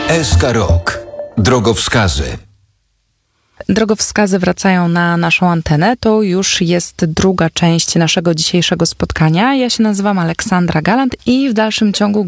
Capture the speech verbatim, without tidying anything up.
S K Rok. Drogowskazy. Drogowskazy wracają na naszą antenę. To już jest druga część naszego dzisiejszego spotkania. Ja się nazywam Aleksandra Galant i w dalszym ciągu